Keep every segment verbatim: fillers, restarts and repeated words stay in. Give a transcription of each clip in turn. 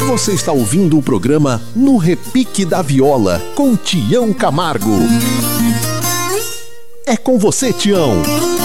Você está ouvindo o programa No Repique da Viola, com Tião Camargo. É com você, Tião.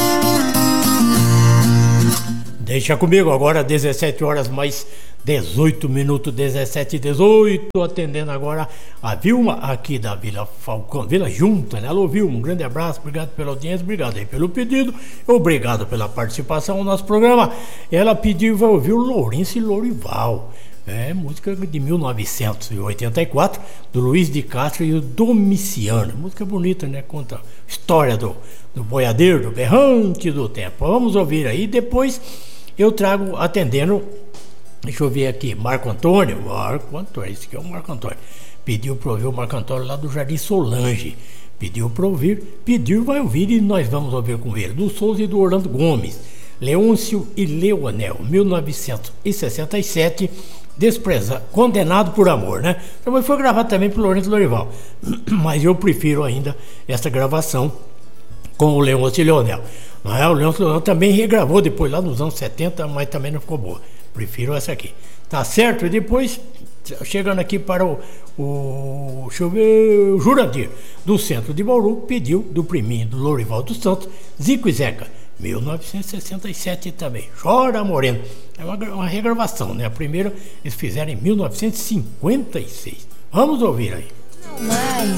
Deixa comigo agora, dezessete horas mais dezoito minutos, dezessete e dezoito, atendendo agora a Vilma aqui da Vila Falcão, Vila Junta, né? Alô, Vilma, um grande abraço, obrigado pela audiência, obrigado aí pelo pedido, obrigado pela participação no nosso programa. Ela pediu, vai ouvir o Lourenço e Lorival, é música de mil novecentos e oitenta e quatro, do Luiz de Castro e o Domiciano, música bonita, né? Conta a história do, do boiadeiro, do berrante do tempo. Vamos ouvir aí, depois eu trago atendendo. Deixa eu ver aqui, Marco Antônio, Marco Antônio, esse aqui é o Marco Antônio, pediu para ouvir o Marco Antônio lá do Jardim Solange, pediu para ouvir, pediu, vai ouvir e nós vamos ouvir com ele, do Souza e do Orlando Gomes, Leôncio e Leonel, mil novecentos e sessenta e sete, desprezado, condenado por amor, né? Então foi gravado também pelo Lourenço Lorival, mas eu prefiro ainda essa gravação com o Leôncio e Leonel. Não é? O Leôncio Leonel também regravou depois lá nos anos setenta, mas também não ficou boa. Prefiro essa aqui. Tá certo? E depois, chegando aqui para o, o, deixa eu ver, o Jurandir, do centro de Bauru, pediu do priminho do Lorival dos Santos, Zico e Zeca, mil novecentos e sessenta e sete também. Chora Moreno. É uma, uma regravação, né? A primeira eles fizeram em mil novecentos e cinquenta e seis. Vamos ouvir aí. Não mais.